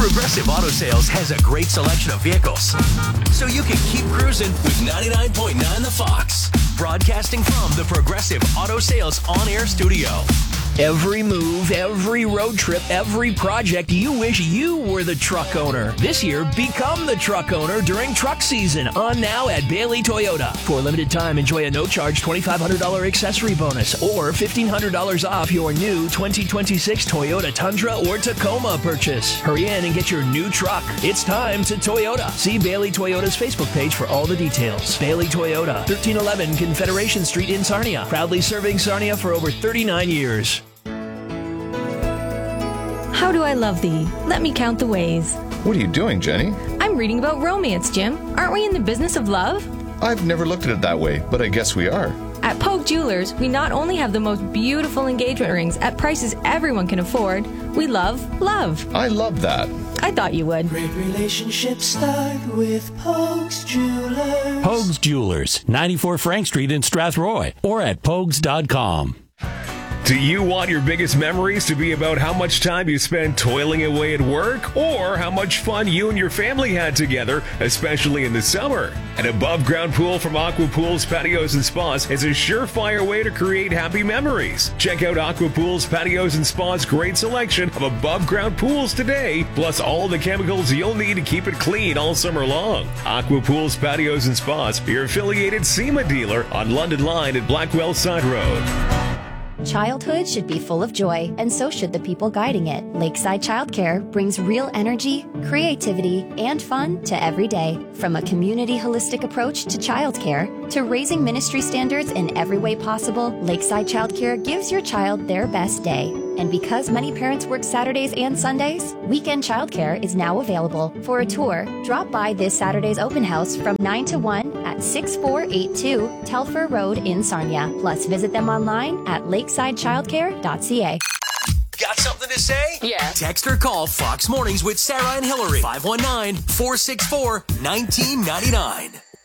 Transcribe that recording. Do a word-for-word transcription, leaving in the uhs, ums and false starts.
Progressive Auto Sales has a great selection of vehicles, so you can keep cruising with ninety-nine point nine The Fox. Broadcasting from the Progressive Auto Sales on-air studio. Every move, every road trip, every project, you wish you were the truck owner. This year, become the truck owner during truck season. On now at Bailey Toyota. For a limited time, enjoy a no-charge twenty-five hundred dollars accessory bonus or fifteen hundred dollars off your new twenty twenty-six Toyota Tundra or Tacoma purchase. Hurry in and get your new truck. It's time to Toyota. See Bailey Toyota's Facebook page for all the details. Bailey Toyota, thirteen eleven Confederation Street in Sarnia. Proudly serving Sarnia for over thirty-nine years. How do I love thee? Let me count the ways. What are you doing, Jenny? I'm reading about romance, Jim. Aren't we in the business of love? I've never looked at it that way, but I guess we are. At Pogue Jewelers, we not only have the most beautiful engagement rings at prices everyone can afford, we love love. I love that. I thought you would. Great relationships start with Pogues Jewelers. Pogues Jewelers, ninety-four Frank Street in Strathroy, or at pogues dot com. Do you want your biggest memories to be about how much time you spend toiling away at work or how much fun you and your family had together, especially in the summer? An above-ground pool from Aqua Pools, Patios and Spas is a surefire way to create happy memories. Check out Aqua Pools, Patios and Spas' great selection of above-ground pools today, plus all the chemicals you'll need to keep it clean all summer long. Aqua Pools, Patios and Spas, your affiliated SEMA dealer on London Line at Blackwell Side Road. Childhood should be full of joy, and so should the people guiding it. Lakeside Childcare brings real energy, creativity, and fun to every day. From a community holistic approach to childcare, to raising ministry standards in every way possible, Lakeside Childcare gives your child their best day. And because many parents work Saturdays and Sundays, weekend childcare is now available. For a tour, drop by this Saturday's open house from nine to one at six four eight two Telfer Road in Sarnia. Plus, visit them online at lakeside childcare dot c a. Got something to say? Yeah. Text or call Fox Mornings with Sarah and Hillary. five one nine, four six four, one nine nine nine.